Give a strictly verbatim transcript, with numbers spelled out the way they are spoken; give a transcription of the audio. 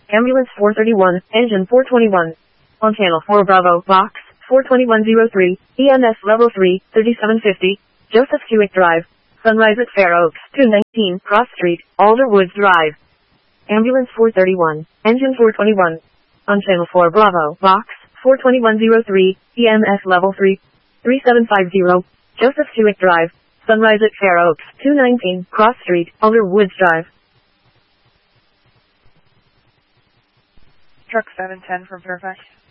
Ambulance four thirty-one, engine four twenty-one. On channel four Bravo, box four twenty-one oh three, E M S level three, thirty-seven fifty, Joseph Hewitt Drive, Sunrise at Fair Oaks, two nineteen, Cross Street, Alder Woods Drive. Ambulance four thirty-one, engine four twenty-one. On channel four Bravo, box four twenty-one oh three, E M S level three, thirty-seven fifty, Joseph Hewitt Drive, Sunrise at Fair Oaks, two nineteen, Cross Street, Alder Woods Drive. Truck seven ten from Fairfax.